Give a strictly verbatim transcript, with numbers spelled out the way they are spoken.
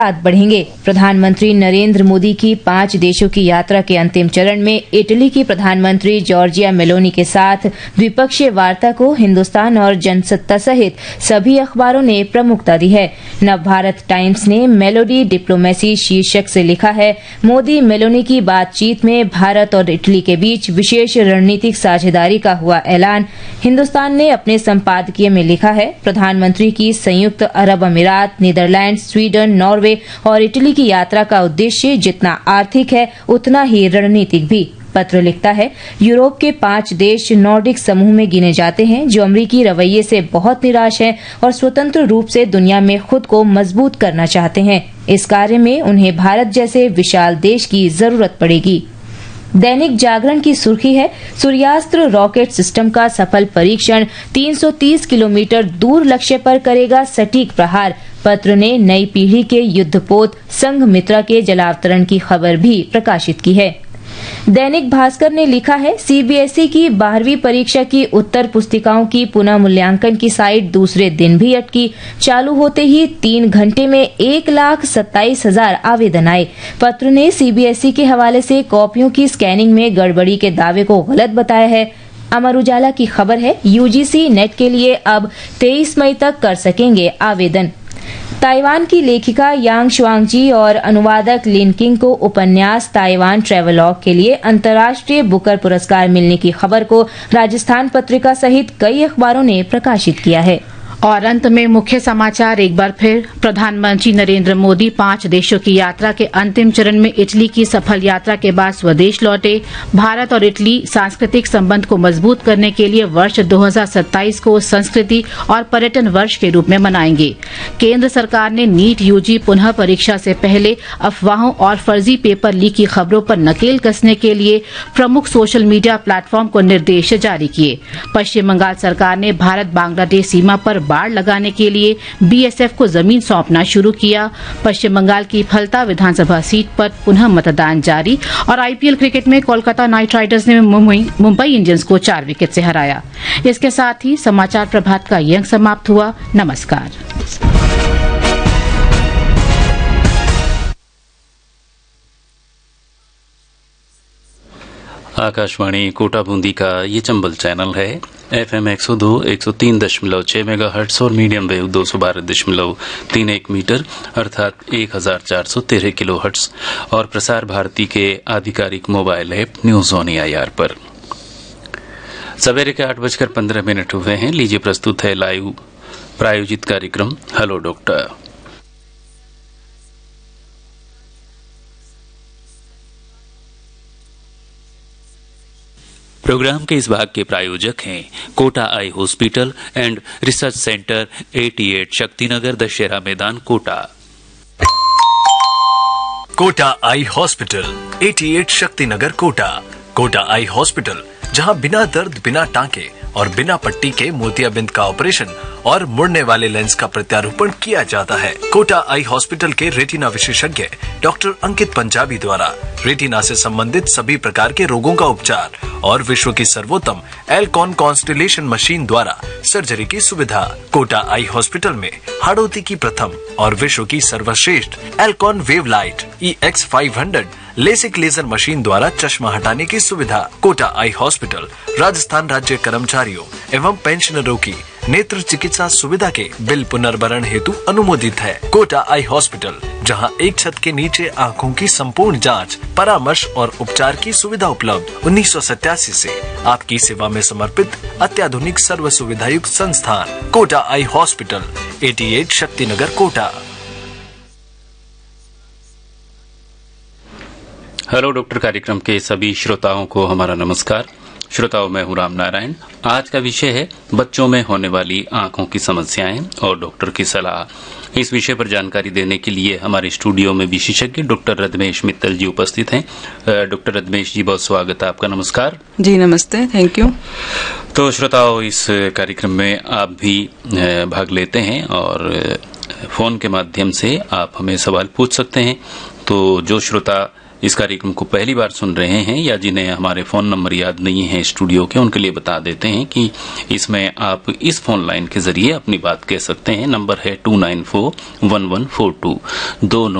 बढ़ेंगे। प्रधानमंत्री नरेंद्र मोदी की पांच देशों की यात्रा के अंतिम चरण में इटली की प्रधानमंत्री जॉर्जिया मेलोनी के साथ द्विपक्षीय वार्ता को हिंदुस्तान और जनसत्ता सहित सभी अखबारों ने प्रमुखता दी है। नवभारत टाइम्स ने मेलोडी डिप्लोमेसी शीर्षक से लिखा है, मोदी मेलोनी की बातचीत में भारत और इटली के बीच विशेष रणनीतिक साझेदारी का हुआ ऐलान। हिंदुस्तान ने अपने संपादकीय में लिखा है, प्रधानमंत्री की संयुक्त अरब अमीरात, नीदरलैंड, स्वीडन, नॉर्वे और इटली की यात्रा का उद्देश्य जितना आर्थिक है उतना ही रणनीतिक भी। पत्र लिखता है, यूरोप के पांच देश नॉर्डिक समूह में गिने जाते हैं जो अमरीकी रवैये से बहुत निराश हैं और स्वतंत्र रूप से दुनिया में खुद को मजबूत करना चाहते हैं। इस कार्य में उन्हें भारत जैसे विशाल देश की जरूरत पड़ेगी। दैनिक जागरण की सुर्खी है, सूर्यास्त्र रॉकेट सिस्टम का सफल परीक्षण, तीन सौ तीस किलोमीटर दूर लक्ष्य पर करेगा सटीक प्रहार। पत्र ने नई पीढ़ी के युद्धपोत संघमित्रा के जलावतरण की खबर भी प्रकाशित की है। दैनिक भास्कर ने लिखा है, सीबीएसई की बारहवीं परीक्षा की उत्तर पुस्तिकाओं की पुनः मूल्यांकन की साइट दूसरे दिन भी अटकी। चालू होते ही तीन घंटे में एक लाख सत्ताईस हजार आवेदन आए। पत्र ने सीबीएसई के हवाले से कॉपियों की स्कैनिंग में गड़बड़ी के दावे को गलत बताया है। अमर उजाला की खबर है, यूजीसी नेट के लिए अब तेईस मई तक कर सकेंगे आवेदन। ताइवान की लेखिका यांग शुआंगजी और अनुवादक लिन किंग को उपन्यास ताइवान ट्रेवलॉग के लिए अंतर्राष्ट्रीय बुकर पुरस्कार मिलने की खबर को राजस्थान पत्रिका सहित कई अखबारों ने प्रकाशित किया है। और अंत में मुख्य समाचार एक बार फिर, प्रधानमंत्री नरेंद्र मोदी पांच देशों की यात्रा के अंतिम चरण में इटली की सफल यात्रा के बाद स्वदेश लौटे। भारत और इटली सांस्कृतिक संबंध को मजबूत करने के लिए वर्ष दो हज़ार सत्ताईस को संस्कृति और पर्यटन वर्ष के रूप में मनाएंगे। केंद्र सरकार ने नीट यूजी पुनः परीक्षा से पहले अफवाहों और फर्जी पेपर लीक की खबरों पर नकेल कसने के लिए प्रमुख सोशल मीडिया प्लेटफॉर्म को निर्देश जारी किए। पश्चिम बंगाल सरकार ने भारत बांग्लादेश सीमा पर बाड़ लगाने के लिए बीएसएफ को जमीन सौंपना शुरू किया। पश्चिम बंगाल की फलता विधानसभा सीट पर पुनः मतदान जारी। और आईपीएल क्रिकेट में कोलकाता नाइट राइडर्स ने मुंबई इंडियंस को चार विकेट से हराया। इसके साथ ही समाचार प्रभात का ये अंक समाप्त हुआ। नमस्कार। आकाशवाणी कोटा बूंदी का ये चंबल चैनल है। एफएम एक सौ दो, एक सौ तीन दशमलव छह मेगा हर्ट्स और मीडियम वेव दो सौ बारह दशमलव तीन एक मीटर अर्थात एक हजार चार सौ तेरह किलो हर्ट्स और प्रसार भारती के आधिकारिक mobile app news on AIR पर। सवेरे के आठ बजकर पंद्रह मिनट हुए हैं। लीजिए प्रस्तुत है लाइव प्रायोजित कार्यक्रम हेलो डॉक्टर। प्रोग्राम के इस भाग के प्रायोजक हैं Kota eye hospital and research centre अठासी शक्तिनगर दशहरा मैदान कोटा। कोटा आई हॉस्पिटल अठासी शक्तिनगर कोटा। कोटा आई हॉस्पिटल, जहां बिना दर्द, बिना टांके और बिना पट्टी के मोतियाबिंद का ऑपरेशन और मुड़ने वाले लेंस का प्रत्यारोपण किया जाता है। कोटा आई हॉस्पिटल के रेटिना विशेषज्ञ डॉक्टर अंकित पंजाबी द्वारा रेटिना से संबंधित सभी प्रकार के रोगों का उपचार और विश्व की सर्वोत्तम एल्कॉन कॉन्स्टेलेशन मशीन द्वारा सर्जरी की सुविधा। कोटा आई हॉस्पिटल में हाड़ौती की प्रथम और विश्व की सर्वश्रेष्ठ एल्कॉन वेव लाइट ई x five hundred LASIK laser machine द्वारा चश्मा हटाने की सुविधा। कोटा आई हॉस्पिटल राजस्थान राज्य कर्मचारियों एवं पेंशनरों की नेत्र चिकित्सा सुविधा के बिल पुनर्भरण हेतु अनुमोदित है। कोटा आई हॉस्पिटल, जहां एक छत के नीचे आँखों की संपूर्ण जांच, परामर्श और उपचार की सुविधा उपलब्ध। उन्नीस सौ सत्तासी से आपकी सेवा में समर्पित अत्याधुनिक सर्व सुविधा युक्त संस्थान कोटा आई हॉस्पिटल, अठासी शक्तिनगर कोटा। हेलो डॉक्टर कार्यक्रम के सभी श्रोताओं को हमारा नमस्कार। श्रोताओं, मैं हूं राम नारायण। आज का विषय है बच्चों में होने वाली आंखों की समस्याएं और डॉक्टर की सलाह। इस विषय पर जानकारी देने के लिए हमारे स्टूडियो में विशेषज्ञ डॉक्टर रदमेश मित्तल जी उपस्थित हैं। डॉक्टर रदमेश जी, बहुत स्वागत है आपका। नमस्कार जी। नमस्ते, थैंक यू। तो श्रोताओं, इस कार्यक्रम में आप भी भाग लेते हैं और फोन के माध्यम से आप हमें सवाल पूछ सकते हैं। तो जो श्रोता इस कार्यक्रम को पहली बार सुन रहे हैं या जिन्हें हमारे फोन नंबर याद नहीं है स्टूडियो के, उनके लिए बता देते हैं कि इसमें आप इस फोन लाइन के जरिए अपनी बात कह सकते हैं। नंबर है to nine four one one four to दो